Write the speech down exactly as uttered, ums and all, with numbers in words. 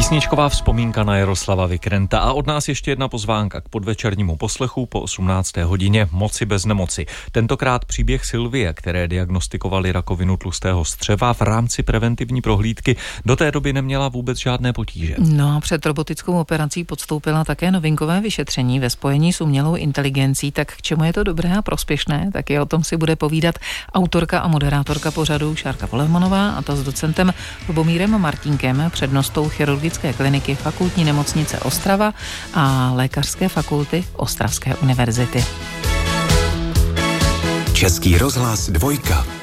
Písničková vzpomínka na Jaroslava Vikrenta a od nás ještě jedna pozvánka k podvečernímu poslechu po osmnácté hodině Moci bez nemoci. Tentokrát příběh Sylvie, které diagnostikovali rakovinu tlustého střeva v rámci preventivní prohlídky. Do té doby neměla vůbec žádné potíže. No a před robotickou operací podstoupila také novinkové vyšetření ve spojení s umělou inteligencí. Tak k čemu je to dobré a prospěšné? Tak je o tom si bude povídat autorka a moderátorka pořadu Šárka Polermanová, a to s docentem Lubomírem Martínkem, přednostou chirurgické kliniky Fakultní nemocnice Ostrava a Lékařské fakulty Ostravské univerzity. Český rozhlas dvojka.